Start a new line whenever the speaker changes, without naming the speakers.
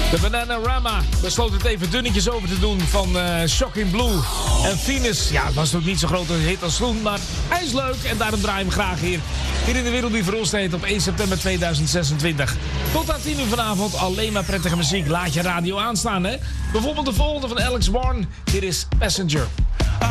De Bananarama besloot het even dunnetjes over te doen van Shocking Blue. En Venus, ja, het was ook niet zo'n grote hit als toen, maar hij is leuk en daarom draai ik hem graag hier. Hier in de wereld die verrost heet op 1 september 2026. Tot aan 10 uur vanavond alleen maar prettige muziek. Laat je radio aanstaan, hè. Bijvoorbeeld de volgende van Alex Warren. Hier is Passenger.